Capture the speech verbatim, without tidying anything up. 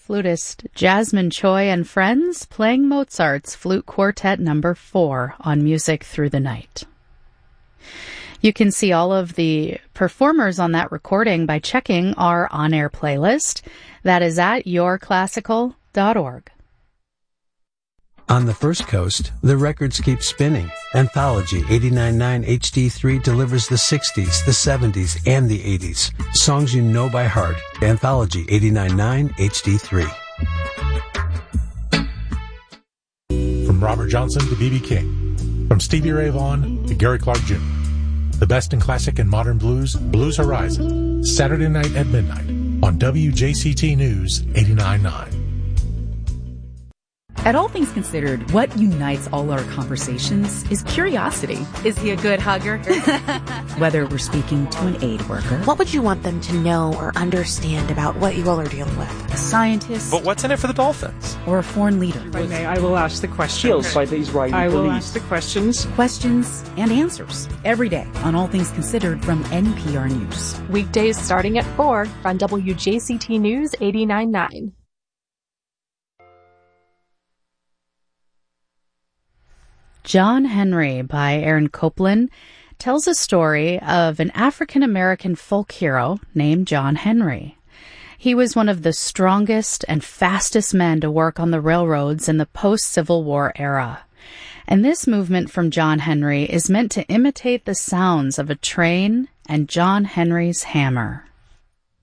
Flutist Jasmine Choi and friends playing Mozart's Flute Quartet number four on Music Through the Night. You can see all of the performers on that recording by checking our on-air playlist. That is at your classical dot org. On the First Coast, the records keep spinning. Anthology eighty-nine point nine H D three delivers the sixties, the seventies, and the eighties. Songs you know by heart. Anthology eighty-nine point nine H D three. From Robert Johnson to B B King. From Stevie Ray Vaughan to Gary Clark Junior The best in classic and modern blues, Blues Horizon. Saturday night at midnight on W J C T News eighty-nine point nine. At All Things Considered, what unites all our conversations is curiosity. Is he a good hugger? Whether we're speaking to an aid worker. What would you want them to know or understand about what you all are dealing with? A scientist. But what's in it for the Dolphins? Or a foreign leader. If I may, I will ask the questions. By the Israeli I will police. ask the questions. Questions and answers. Every day on All Things Considered from N P R News. Weekdays starting at four on W J C T News eighty-nine point nine. John Henry by Aaron Copland tells a story of an African-American folk hero named John Henry. He was one of the strongest and fastest men to work on the railroads in the post-Civil War era. And this movement from John Henry is meant to imitate the sounds of a train and John Henry's hammer.